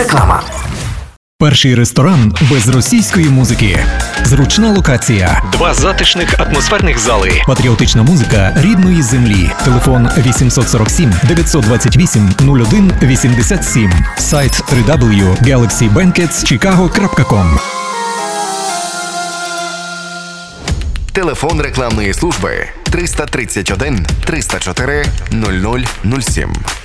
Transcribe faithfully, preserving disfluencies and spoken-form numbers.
Реклама. Перший ресторан без російської музики. Зручна локація. Два затишних атмосферних зали. Патріотична музика рідної землі. Телефон вісімсот сорок сім дев'ятсот двадцять вісім нуль один вісімдесят сім. Сайт дабл ю дабл ю дабл ю крапка galaxy banquets chicago крапка ком. Телефон рекламної служби триста тридцять один триста чотири нуль нуль нуль сім.